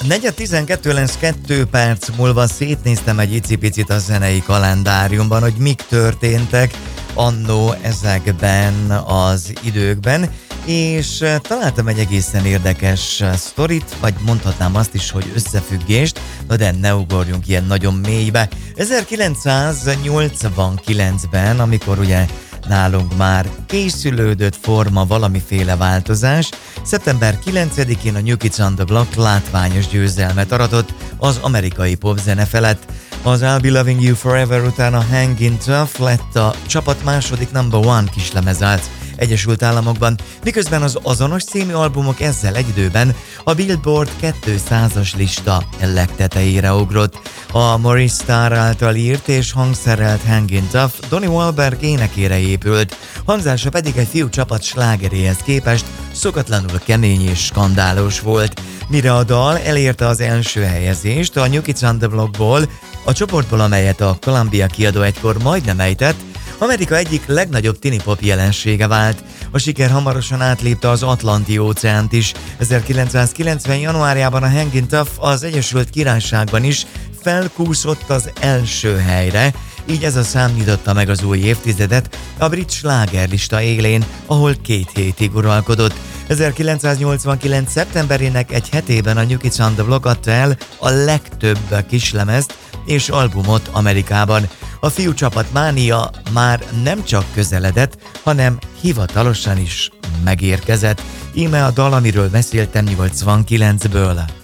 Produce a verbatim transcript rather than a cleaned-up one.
negyven tizenkettő lesz kettő perc múlva, szétnéztem egy icipicit a zenei kalendáriumban, hogy mik történtek annó ezekben az időkben, és találtam egy egészen érdekes sztorit, vagy mondhatnám azt is, hogy összefüggést, na de ne ugorjunk ilyen nagyon mélybe. ezerkilencszáznyolcvankilencben, amikor ugye nálunk már készülődött forma valamiféle változás, szeptember kilencedikén a New Kids on the Block látványos győzelmet aratott az amerikai popzene felett. Az I'll Be Loving You Forever után a Hangin' Tough lett a csapat második number one kislemezelt Egyesült Államokban, miközben az azonos című albumok ezzel egy időben a Billboard kétszázas lista legtetejére ugrott. A Maurice Starr által írt és hangszerelt Hangin' Tough Donnie Wahlberg énekére épült, hangzása pedig egy fiú csapat slágeréhez képest szokatlanul kemény és skandálos volt. Mire a dal elérte az első helyezést a New Kids on the Blockból, a csoportból, amelyet a Columbia kiadó egykor majdnem ejtett, Amerika egyik legnagyobb tini-pop jelensége vált. A siker hamarosan átlépte az Atlanti-óceánt is. ezerkilencszázkilencven. januárjában a Hangin' Tough az Egyesült Királyságban is felkúszott az első helyre, így ez a szám nyitotta meg az új évtizedet a brit slágerlista élén, ahol két hétig uralkodott. ezerkilencszáznyolcvankilenc. szeptemberének egy hetében a New Kids on the Block adta el a legtöbb kislemezt és albumot Amerikában. A fiú csapat mánia már nem csak közeledett, hanem hivatalosan is megérkezett. Íme a dal, amiről beszéltem nyolcvankilencből.